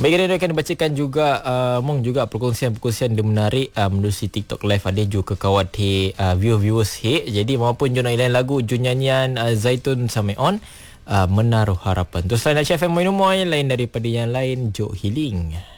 Baik, kita akan bacakan juga Mong juga perkongsian-perkongsian dia menarik menerusi TikTok live ada juga kawan viewers jadi maupun jurnal lain lagu nyanyian Zaitun Sameon menaruh harapan. Terus lain FM Minum lain daripada yang lain Jok Healing.